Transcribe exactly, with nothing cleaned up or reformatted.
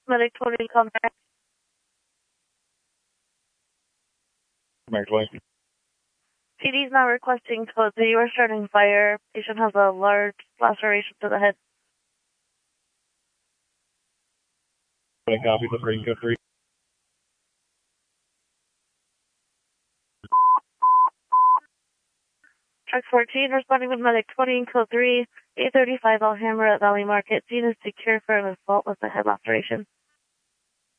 Medic twenty contact. Medic twenty. P D's now requesting code three. You are starting fire. Patient has a large laceration to the head. twenty copy the three, code three. Truck fourteen responding with Medic twenty and code three. eight thirty-five Alhambra at Valley Market. Scene is secure for an assault with a head laceration.